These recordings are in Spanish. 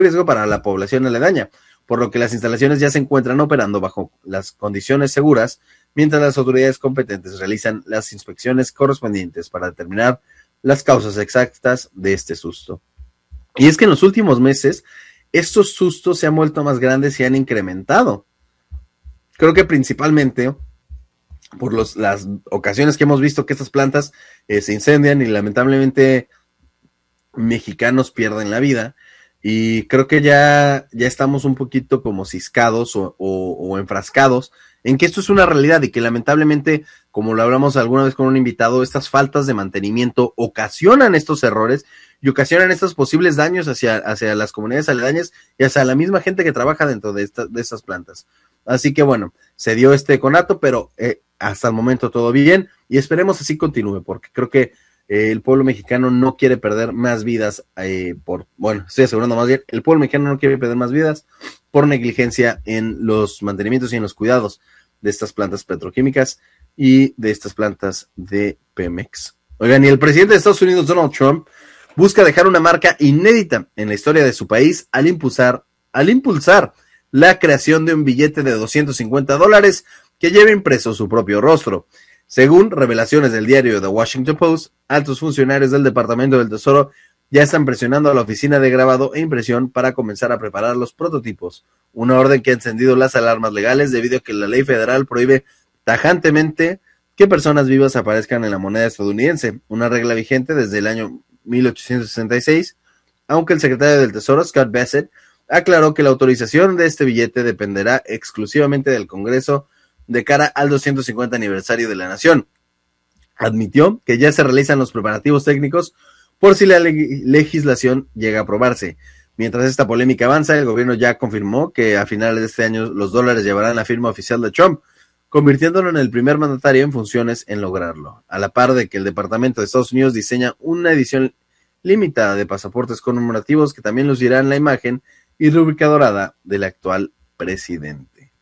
riesgo para la población aledaña, por lo que las instalaciones ya se encuentran operando bajo las condiciones seguras, mientras las autoridades competentes realizan las inspecciones correspondientes para determinar las causas exactas de este susto. Y es que en los últimos meses, estos sustos se han vuelto más grandes y han incrementado. Creo que principalmente por las ocasiones que hemos visto que estas plantas se incendian y lamentablemente mexicanos pierden la vida. Y creo que ya estamos un poquito como ciscados o enfrascados en que esto es una realidad y que lamentablemente, como lo hablamos alguna vez con un invitado, estas faltas de mantenimiento ocasionan estos errores y ocasionan estos posibles daños hacia las comunidades aledañas y hacia la misma gente que trabaja dentro de estas plantas. Así que bueno, se dio este conato, pero hasta el momento todo bien y esperemos así continúe, porque creo que el pueblo mexicano no quiere perder más vidas estoy asegurando más bien, el pueblo mexicano no quiere perder más vidas por negligencia en los mantenimientos y en los cuidados de estas plantas petroquímicas y de estas plantas de Pemex. Oigan, y el presidente de Estados Unidos, Donald Trump, busca dejar una marca inédita en la historia de su país al impulsar la creación de un billete de $250 que lleve impreso su propio rostro. Según revelaciones del diario The Washington Post, altos funcionarios del Departamento del Tesoro ya están presionando a la oficina de grabado e impresión para comenzar a preparar los prototipos, una orden que ha encendido las alarmas legales debido a que la ley federal prohíbe tajantemente que personas vivas aparezcan en la moneda estadounidense, una regla vigente desde el año 1866, aunque el secretario del Tesoro, Scott Bassett, aclaró que la autorización de este billete dependerá exclusivamente del Congreso de cara al 250 aniversario de la nación. Admitió que ya se realizan los preparativos técnicos por si la legislación llega a aprobarse. Mientras esta polémica avanza, el gobierno ya confirmó que a finales de este año los dólares llevarán la firma oficial de Trump, convirtiéndolo en el primer mandatario en funciones en lograrlo, a la par de que el Departamento de Estados Unidos diseña una edición limitada de pasaportes conmemorativos que también lucirán la imagen y rúbrica dorada del actual presidente.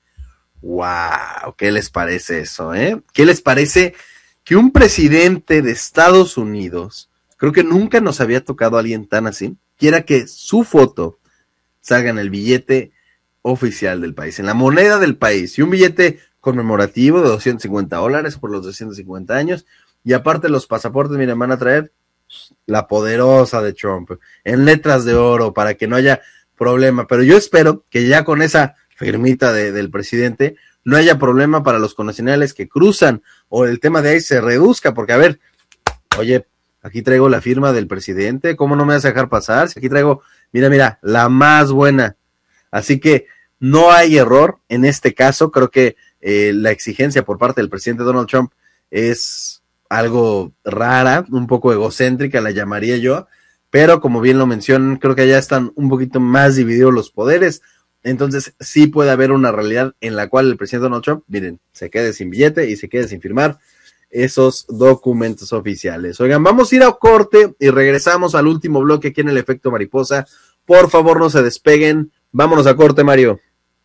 ¡Wow! ¿Qué les parece eso, ¿Qué les parece que un presidente de Estados Unidos, creo que nunca nos había tocado a alguien tan así, quiera que su foto salga en el billete oficial del país, en la moneda del país, y un billete conmemorativo de $250 por los 250 años, y aparte los pasaportes, miren, van a traer la poderosa de Trump, en letras de oro, para que no haya problema, pero yo espero que ya con esa firmita del presidente no haya problema para los connacionales que cruzan, o el tema de ahí se reduzca, porque a ver, oye, aquí traigo la firma del presidente, ¿cómo no me vas a dejar pasar? Si aquí traigo, mira, la más buena, así que no hay error en este caso. Creo que la exigencia por parte del presidente Donald Trump es algo rara, un poco egocéntrica la llamaría yo, pero como bien lo mencionan, creo que ya están un poquito más divididos los poderes, entonces sí puede haber una realidad en la cual el presidente Donald Trump, miren, se quede sin billete y se quede sin firmar esos documentos oficiales. Oigan, vamos a ir a corte y regresamos al último bloque aquí en el Efecto Mariposa. Por favor, no se despeguen. Vámonos a corte, Mario.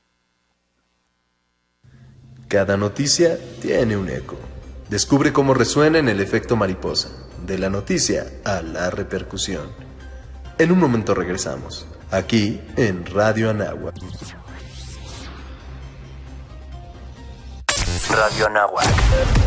Cada noticia tiene un eco. Descubre cómo resuena en el Efecto Mariposa, de la noticia a la repercusión. En un momento regresamos, aquí en Radio Anáhuac. Radio Anáhuac.